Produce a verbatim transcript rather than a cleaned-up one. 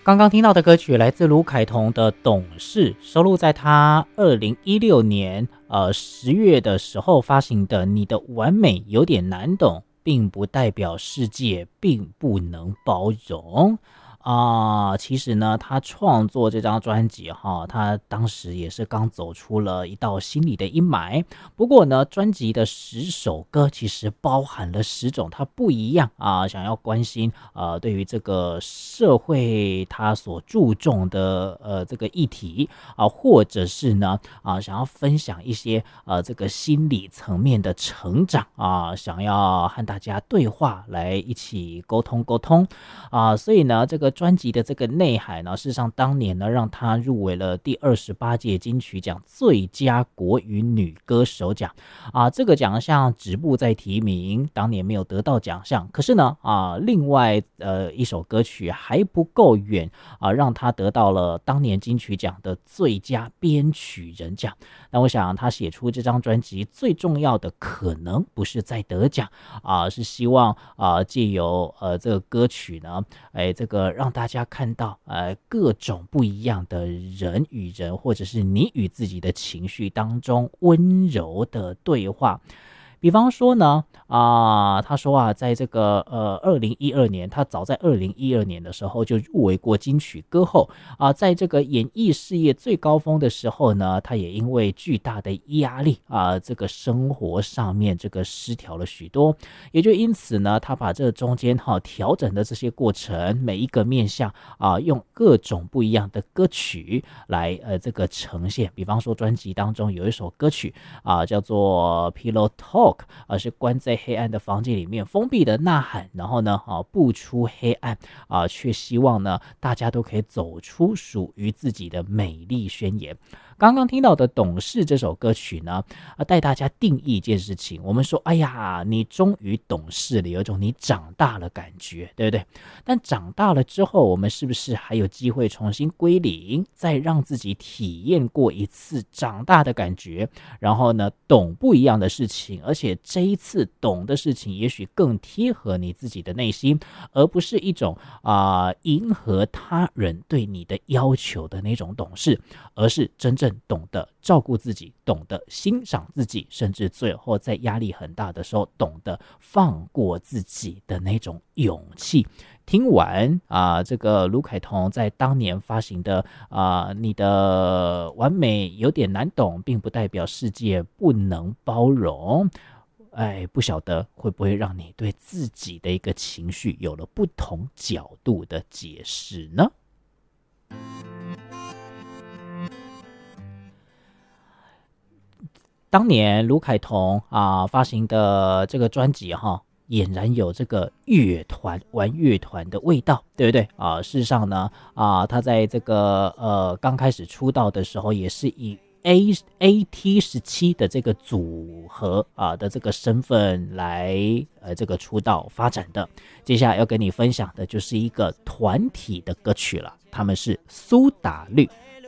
刚刚听到的歌曲来自卢凯彤的《懂事》，收录在他二零一六年呃十月的时候发行的《你的完美有点难懂，并不代表世界并不能包容》。啊、呃，其实呢，他创作这张专辑哈，他当时也是刚走出了一道心理的阴霾。不过呢，专辑的十首歌其实包含了十种他不一样啊、呃，想要关心呃，对于这个社会他所注重的呃这个议题啊、呃，或者是呢啊、呃，想要分享一些呃这个心理层面的成长啊、呃，想要和大家对话来一起沟通沟通啊、呃，所以呢，这个。专辑的这个内涵呢，事实上当年呢让他入围了第二十八届金曲奖最佳国语女歌手奖啊，这个奖项止步在提名，当年没有得到奖项。可是呢啊，另外呃一首歌曲还不够远啊，让他得到了当年金曲奖的最佳编曲人奖。那我想他写出这张专辑最重要的可能不是在得奖啊，是希望啊借由呃这个歌曲呢，哎这个让大家看到呃各种不一样的人与人，或者是你与自己的情绪当中温柔的对话。比方说呢，啊、呃，他说啊，在这个呃二零一二年，他早在二零一二年的时候就入围过金曲歌后啊、呃，在这个演艺事业最高峰的时候呢，他也因为巨大的压力啊、呃，这个生活上面这个失调了许多，也就因此呢，他把这中间哈、啊、调整的这些过程，每一个面向啊、呃，用各种不一样的歌曲来呃这个呈现。比方说专辑当中有一首歌曲啊、呃，叫做 Pillow Talk。而、呃、是关在黑暗的房间里面封闭的呐喊，然后呢，啊，步出黑暗啊、呃，却希望呢，大家都可以走出属于自己的美丽宣言。刚刚听到的《懂事》这首歌曲呢，啊，带大家定义一件事情。我们说，哎呀，你终于懂事了，有一种你长大了感觉，对不对？但长大了之后，我们是不是还有机会重新归零，再让自己体验过一次长大的感觉？然后呢，懂不一样的事情，而且这一次懂的事情，也许更贴合你自己的内心，而不是一种啊、呃、迎合他人对你的要求的那种懂事，而是真正懂得照顾自己，懂得欣赏自己，甚至最后在压力很大的时候，懂得放过自己的那种勇气。听完啊、呃，这个卢凯彤在当年发行的啊、呃，你的完美有点难懂，并不代表世界不能包容。哎，不晓得会不会让你对自己的一个情绪有了不同角度的解释呢？当年卢凯彤啊、呃、发行的这个专辑哈，俨然有这个乐团玩乐团的味道，对不对啊、呃？事实上呢啊、呃，他在这个呃刚开始出道的时候，也是以 A A T 十七的这个组合啊、呃、的这个身份来呃这个出道发展的。接下来要跟你分享的就是一个团体的歌曲了，他们是苏打绿。